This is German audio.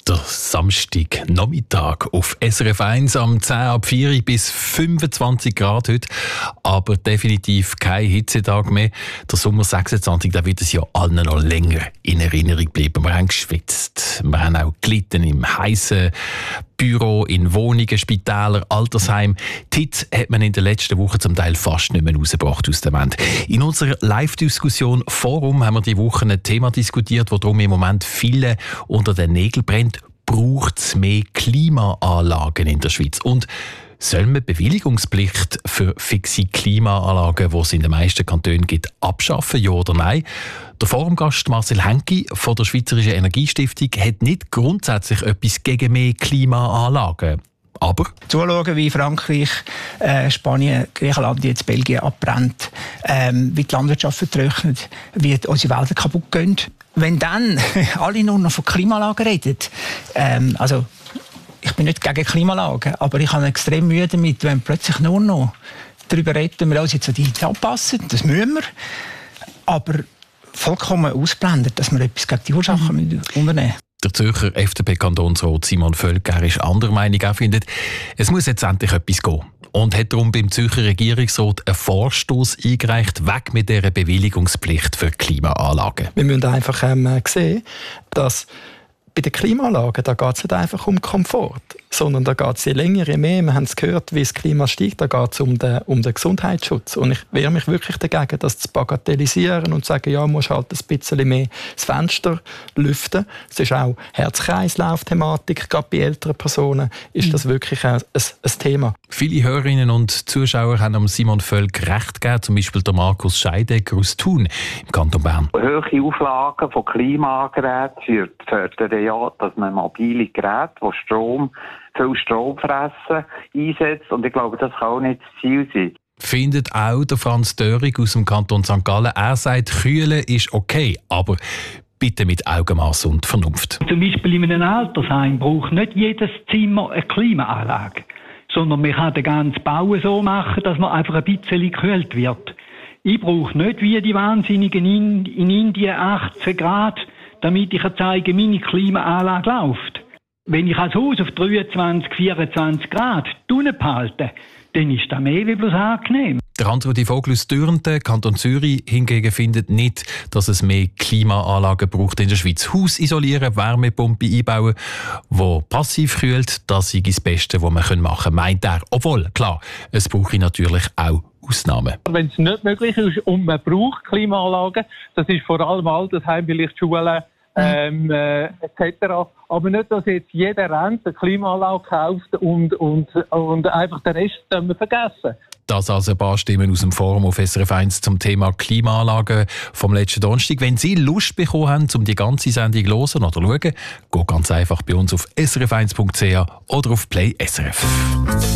Der Samstagnachmittag auf SRF 1 am 10 ab 4 bis 25 Grad heute. Aber definitiv kein Hitzetag mehr. Der Sommer 26, da wird es ja allen noch länger in Erinnerung bleiben. Wir haben geschwitzt. Wir haben auch gelitten im heißen Büro, in Wohnungen, Spitälern, Altersheimen. Die Hitze hat man in den letzten Wochen zum Teil fast nicht mehr rausgebracht aus der Wand. In unserer Live-Diskussion Forum haben wir die Woche ein Thema diskutiert, das darum im Moment viele unter den Nägeln brennt. Braucht es mehr Klimaanlagen in der Schweiz? Und soll man Bewilligungspflicht für fixe Klimaanlagen, die es in den meisten Kantonen gibt, abschaffen, ja oder nein? Der Forumgast Marcel Henki von der Schweizerischen Energiestiftung hat nicht grundsätzlich etwas gegen mehr Klimaanlagen. Aber zuschauen, wie Frankreich, Spanien, Griechenland, jetzt Belgien abbrennt, wie die Landwirtschaft vertrocknet, wie unsere Wälder kaputt gehen. Wenn dann alle nur noch von Klimaanlagen reden, also ich bin nicht gegen Klimaanlagen, aber ich habe extrem Mühe damit, wenn plötzlich nur noch darüber reden, wir uns jetzt an die Hitze anpassen, das müssen wir, aber vollkommen ausblendet, dass wir etwas gegen die Ursachen unternehmen. Der Zürcher FDP-Kantonsrat Simon Völker ist anderer Meinung. Er findet, es muss jetzt endlich etwas gehen. Und hat darum beim Zürcher Regierungsrat einen Vorstoß eingereicht, weg mit dieser Bewilligungspflicht für Klimaanlagen. Wir müssen einfach sehen, dass bei den Klimaanlagen geht es nicht einfach um Komfort, sondern da geht es je länger, je mehr. Wir haben es gehört, wie das Klima steigt, da geht es um den Gesundheitsschutz. Und ich wehre mich wirklich dagegen, das zu bagatellisieren und zu sagen, ja, musst halt ein bisschen mehr das Fenster lüften. Es ist auch Herz-Kreislauf-Thematik, gerade bei älteren Personen ist das wirklich ein Thema. Viele Hörerinnen und Zuschauer haben Simon Völk recht gegeben, zum Beispiel der Markus Scheidegger aus Thun im Kanton Bern. Hohe Auflagen von Klimageräten fördern ja, dass man mobile Geräte, die viel Strom fressen, einsetzt. Und ich glaube, das kann auch nicht das Ziel sein. Findet auch der Franz Dörig aus dem Kanton St. Gallen. Er sagt, Kühlen ist okay, aber bitte mit Augenmaß und Vernunft. Zum Beispiel in einem Altersheim braucht nicht jedes Zimmer eine Klimaanlage, sondern man kann den ganzen Bau so machen, dass man einfach ein bisschen gekühlt wird. Ich brauche nicht wie die Wahnsinnigen in Indien 18 Grad, damit ich zeige, meine Klimaanlage läuft. Wenn ich als Haus auf 23, 24 Grad behalte, dann ist das mehr wie bloß angenehm. Der Hans-Rudi Vogel aus Dürnten, Kanton Zürich, hingegen findet nicht, dass es mehr Klimaanlagen braucht in der Schweiz. Haus isolieren, Wärmepumpe einbauen, die passiv kühlt, das ist das Beste, was man machen kann, meint er. Obwohl, klar, es brauche natürlich auch Ausnahmen. Wenn es nicht möglich ist und man braucht Klimaanlagen, das ist vor allem Altersheim, vielleicht Schulen etc. Aber nicht, dass jetzt jeder rennt, eine Klimaanlage kauft und einfach den Rest vergessen. Das also ein paar Stimmen aus dem Forum auf SRF 1 zum Thema Klimaanlagen vom letzten Donnerstag. Wenn Sie Lust bekommen haben, um die ganze Sendung zu hören oder zu schauen, geht ganz einfach bei uns auf srf1.ch oder auf Play SRF.